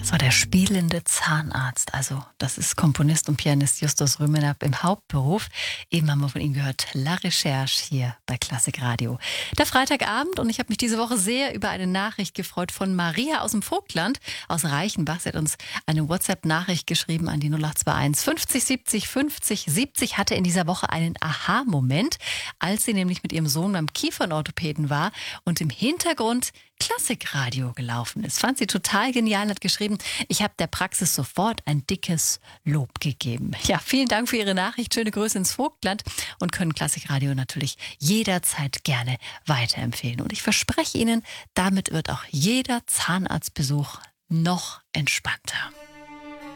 Das war der spielende Zahnarzt. Also, das ist Komponist und Pianist Justus Rümenapp im Hauptberuf. Eben haben wir von ihm gehört, La Recherche hier bei Klassik Radio. Der Freitagabend und ich habe mich diese Woche sehr über eine Nachricht gefreut von Maria aus dem Vogtland, aus Reichenbach. Sie hat uns eine WhatsApp-Nachricht geschrieben an die 0821 50 70 50 70, hatte in dieser Woche einen Aha-Moment, als sie nämlich mit ihrem Sohn beim Kiefernorthopäden war und im Hintergrund Klassikradio gelaufen ist. Fand sie total genial, hat geschrieben, ich habe der Praxis sofort ein dickes Lob gegeben. Ja, vielen Dank für Ihre Nachricht. Schöne Grüße ins Vogtland und können Klassikradio natürlich jederzeit gerne weiterempfehlen. Und ich verspreche Ihnen, damit wird auch jeder Zahnarztbesuch noch entspannter.